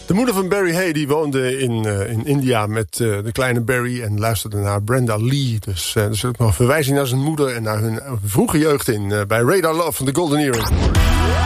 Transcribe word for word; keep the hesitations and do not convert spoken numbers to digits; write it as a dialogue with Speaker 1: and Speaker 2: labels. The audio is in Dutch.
Speaker 1: De moeder van Barry Hay die woonde in, uh, in India met uh, de kleine Barry en luisterde naar Brenda Lee. Dus uh, er is ook nog een verwijzing naar zijn moeder en naar hun vroege jeugd in uh, bij Radar Love van de Golden Earring.